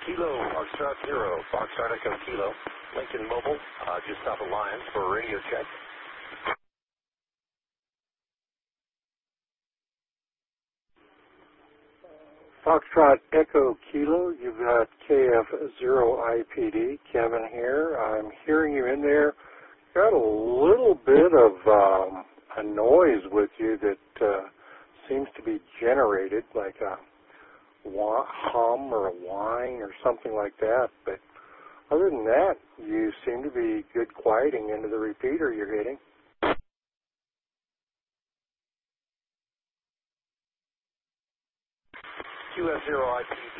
Kilo, Foxtrot 0, Foxtrot Echo Kilo, Lincoln Mobile, just south of Lyons for a radio check. Foxtrot Echo Kilo, you've got KF0IPD, Kevin here. I'm hearing you in there. Got a little bit of a noise with you that seems to be generated, like a hum or a whine or something like that. But other than that, you seem to be good quieting into the repeater you're hitting. QF0IPD,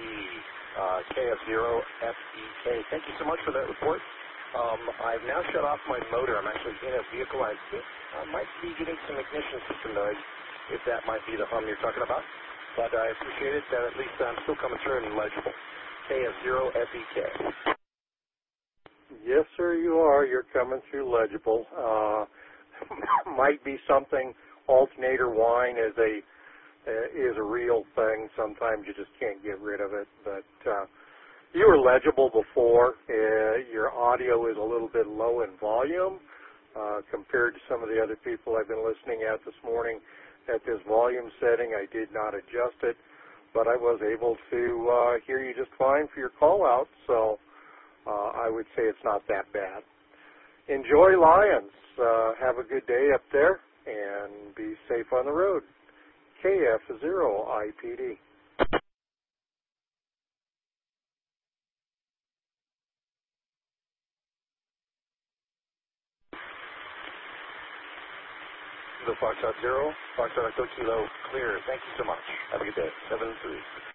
KF0FEK. Thank you so much for that report. I've now shut off my motor. I'm actually in a vehicle. I think I might be getting some ignition system noise, if that might be the hum you're talking about. But I appreciate it that at least I'm still coming through and legible. KF0FEK. Yes, sir, you are. You're coming through legible. Might be something. Alternator whine is a real thing. Sometimes you just can't get rid of it. But you were legible before. Your audio is a little bit low in volume compared to some of the other people I've been listening at this morning. At this volume setting, I did not adjust it, but I was able to hear you just fine for your call out. So I would say it's not that bad. Enjoy Lyons. Have a good day up there and be safe on the road. KF0IPD. The Foxtrot 0, Foxtrot Echo Kilo, clear. Thank you so much. Have a good day. 7-3.